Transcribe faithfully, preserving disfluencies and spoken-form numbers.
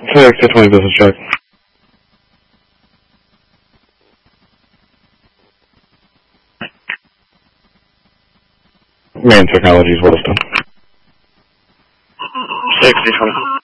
X two twenty business check. Main Technologies, Williston. sixty twenty.